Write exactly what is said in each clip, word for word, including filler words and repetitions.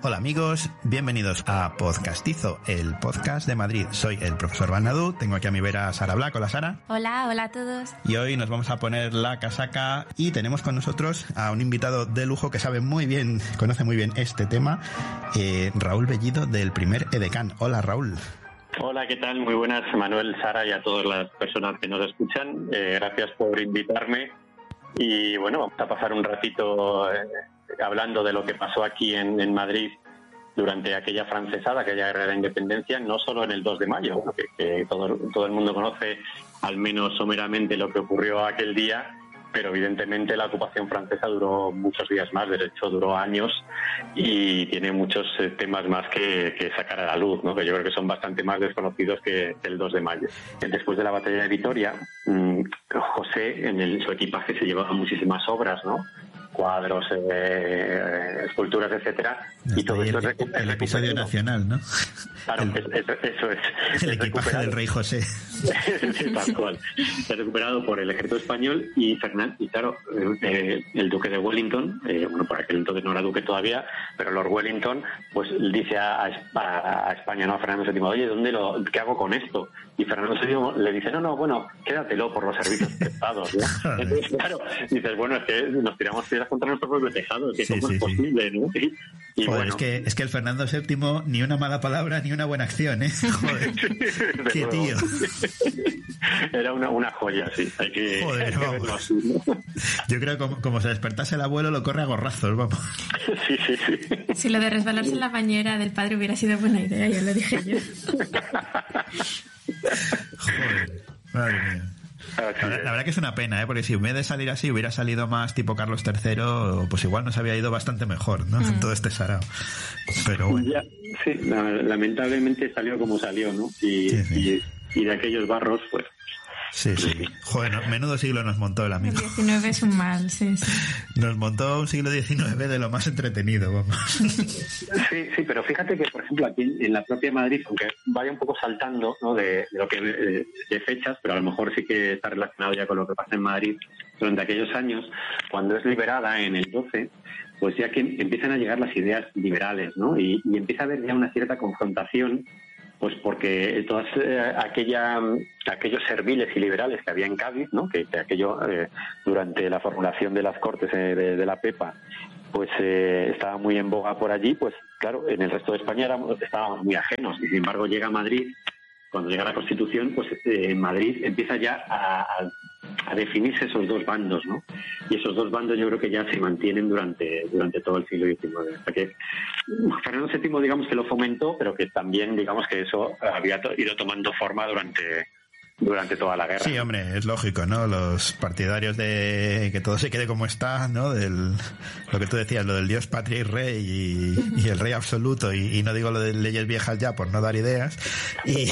Hola amigos, bienvenidos a Podcastizo, el podcast de Madrid. Soy el profesor Balnadú, tengo aquí a mi vera a Sara Black. Hola Sara. Hola, hola a todos. Y hoy nos vamos a poner la casaca y tenemos con nosotros a un invitado de lujo que sabe muy bien, conoce muy bien este tema, eh, Raúl Bellido del primer Edecán. Hola Raúl. Hola, ¿qué tal? Muy buenas, Manuel, Sara y a todas las personas que nos escuchan. Eh, gracias por invitarme y bueno, vamos a pasar un ratito eh, hablando de lo que pasó aquí en, en Madrid durante aquella francesada, aquella guerra de la independencia, no solo en el dos de mayo, que, que todo, todo el mundo conoce al menos someramente lo que ocurrió aquel día, pero evidentemente la ocupación francesa duró muchos días más, de hecho duró años y tiene muchos eh, temas más que, que sacar a la luz, ¿no? Que yo creo que son bastante más desconocidos que el dos de mayo. Después de la batalla de Vitoria, mmm, José en el, su equipaje se llevaba muchísimas obras, ¿no? Cuadros, eh, esculturas, etcétera, y todo el, eso el, el episodio nacional, ¿no? Claro, el, eso, eso es. El equipaje del rey José. Sí, tal cual. Se ha recuperado por el ejército español y Fernando, y claro, eh, el duque de Wellington, eh, bueno, por aquel entonces no era duque todavía, pero Lord Wellington, pues dice a, a, a España, ¿no? A Fernando séptimo, oye, ¿dónde lo, qué hago con esto? Y Fernando séptimo le dice, no, no, bueno, quédatelo por los servicios prestados, ¿no? Entonces, claro, dices, bueno, es que nos tiramos piedras contra nuestro propio tejado, es que sí, cómo sí, es sí. posible, ¿no? Y, y Joder, bueno, es que es que el Fernando séptimo ni una mala palabra ni una buena acción, ¿eh? Joder. Qué luego. tío. Era una, una joya, sí. Hay que, Joder, hay que verlo así, ¿no? Yo creo que como, como se despertase el abuelo lo corre a gorrazos, vamos. Sí, sí, sí. Si lo de resbalarse en la bañera del padre hubiera sido buena idea, ya lo dije yo. Joder, madre mía. La, la verdad que es una pena, ¿eh? Porque si en vez de salir así hubiera salido más tipo Carlos tercero, pues igual nos había ido bastante mejor, ¿no? Mm. Todo este sarao. Pero bueno. Ya, sí, lamentablemente salió como salió, ¿no? Y, sí, sí. y, y de aquellos barros, pues... Sí, sí. Joder, no, menudo siglo nos montó el amigo. El diecinueve es un mal, sí, sí. Nos montó un siglo diecinueve de lo más entretenido, vamos. Sí, sí, pero fíjate que, por ejemplo, aquí en la propia Madrid, aunque vaya un poco saltando, ¿no? de, de lo que de, de fechas, pero a lo mejor sí que está relacionado ya con lo que pasa en Madrid durante aquellos años, cuando es liberada en el doce, pues ya que empiezan a llegar las ideas liberales, ¿no? Y, y empieza a haber ya una cierta confrontación, pues porque todas eh, aquella aquellos serviles y liberales que había en Cádiz, ¿no? Que, que aquello eh, durante la formulación de las Cortes eh, de, de la Pepa, pues eh, estaba muy en boga por allí, pues claro, en el resto de España éramos, estábamos muy ajenos y sin embargo llega a Madrid, cuando llega la Constitución, pues eh, en Madrid empieza ya a, a, a definirse esos dos bandos, ¿no? Y esos dos bandos yo creo que ya se mantienen durante durante todo el siglo diecinueve. O sea que Fernando séptimo, digamos que lo fomentó, pero que también, digamos que eso había to- ido tomando forma durante durante toda la guerra. Sí, hombre, es lógico, ¿no? Los partidarios de que todo se quede como está, ¿no? Del, lo que tú decías, lo del Dios, patria y rey y, y el rey absoluto, y, y no digo lo de leyes viejas ya por no dar ideas, y,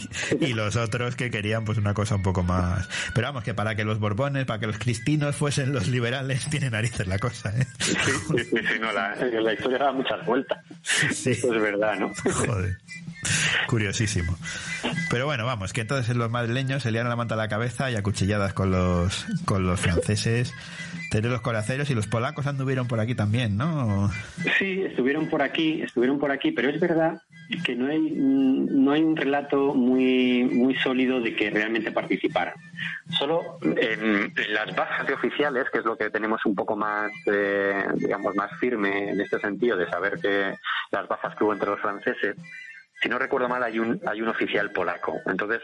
y los otros que querían pues una cosa un poco más... Pero vamos, que para que los Borbones, para que los cristinos fuesen los liberales, tiene narices la cosa, ¿eh? Sí, sí, sí, sí, no, la, la historia da muchas vueltas. Sí. Eso es verdad, ¿no? Joder. Curiosísimo. Pero bueno, vamos, que entonces los madrileños se liaron la manta a la cabeza y a cuchilladas con los con los franceses, tener los coraceros, y los polacos anduvieron por aquí también, ¿no? Sí, estuvieron por aquí, estuvieron por aquí, pero es verdad que no hay no hay un relato muy muy sólido de que realmente participaran. Solo en, en las bajas de oficiales, que es lo que tenemos un poco más, eh, digamos, más firme en este sentido, de saber que las bajas que hubo entre los franceses, si no recuerdo mal, hay un hay un oficial polaco. Entonces,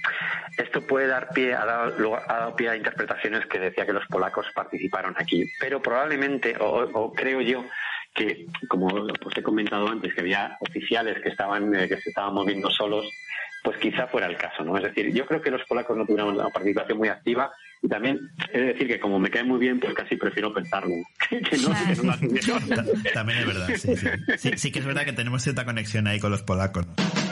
esto puede dar pie, ha dado, ha dado pie a interpretaciones que decía que los polacos participaron aquí. Pero probablemente, o, o creo yo, que, como os he comentado antes, que había oficiales que estaban eh, que se estaban moviendo solos, pues quizá fuera el caso, ¿no? Es decir, yo creo que los polacos no tuvieron una participación muy activa, y también he de decir que como me cae muy bien, pues casi prefiero pensarlo. que no, que no la tuvieron. También es verdad, sí, sí. Sí, sí que es verdad que tenemos cierta conexión ahí con los polacos, ¿no?